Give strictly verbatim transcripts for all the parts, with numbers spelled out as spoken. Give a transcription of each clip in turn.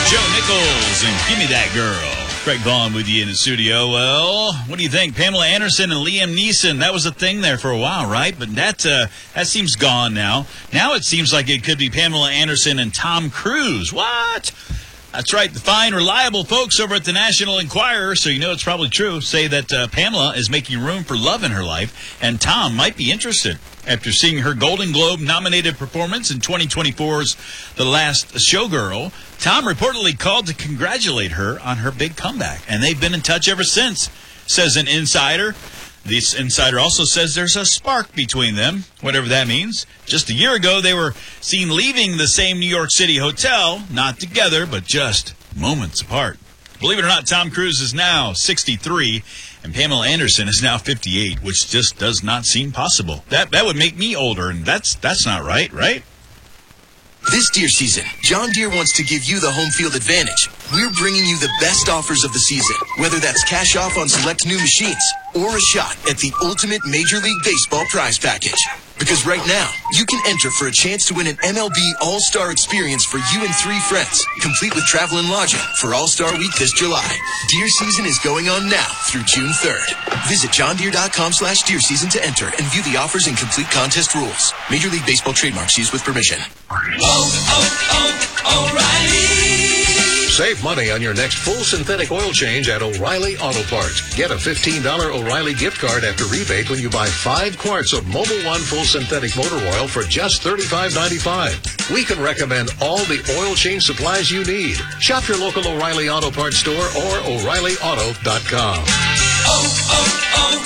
Joe Nichols and Gimme That Girl. Craig Vaughn with you in the studio. Well, what do you think? Pamela Anderson and Liam Neeson, that was a thing there for a while, right? But that uh, that seems gone now. Now it seems like it could be Pamela Anderson and Tom Cruise. What? That's right. The fine, reliable folks over at the National Enquirer, so you know it's probably true, say that uh, Pamela is making room for love in her life, and Tom might be interested. After seeing her Golden Globe-nominated performance in twenty twenty-four's The Last Showgirl, Tom reportedly called to congratulate her on her big comeback, and they've been in touch ever since, says an insider. This insider also says there's a spark between them, whatever that means. Just a year ago, they were seen leaving the same New York City hotel, not together, but just moments apart. Believe it or not, Tom Cruise is now sixty-three, and Pamela Anderson is now fifty-eight, which just does not seem possible. That that would make me older, and that's that's not right, right? This deer season, John Deere wants to give you the home field advantage. We're bringing you the best offers of the season, whether that's cash off on select new machines or a shot at the ultimate Major League Baseball prize package. Because right now, you can enter for a chance to win an M L B All-Star experience for you and three friends, complete with travel and lodging for All-Star Week this July. Deer season is going on now through June third. Visit johndeere.com slash deer season to enter and view the offers and complete contest rules. Major League Baseball trademarks used with permission. Oh, oh, oh, O'Reilly! Save money on your next full synthetic oil change at O'Reilly Auto Parts. Get a fifteen dollars O'Reilly gift card after rebate when you buy five quarts of Mobil One full synthetic motor oil for just thirty-five ninety-five. We can recommend all the oil change supplies you need. Shop your local O'Reilly Auto Parts store or O'Reilly Auto dot com. Oh,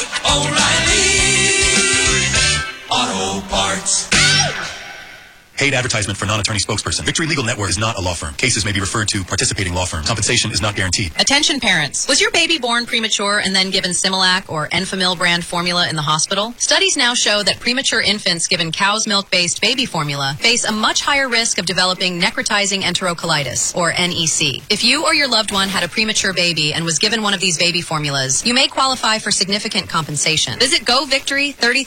oh, oh, O'Reilly Auto Parts. Paid advertisement for non-attorney spokesperson. Victory Legal Network is not a law firm. Cases may be referred to participating law firms. Compensation is not guaranteed. Attention parents. Was your baby born premature and then given Similac or Enfamil brand formula in the hospital? Studies now show that premature infants given cow's milk-based baby formula face a much higher risk of developing necrotizing enterocolitis, or N E C. If you or your loved one had a premature baby and was given one of these baby formulas, you may qualify for significant compensation. Visit go victory three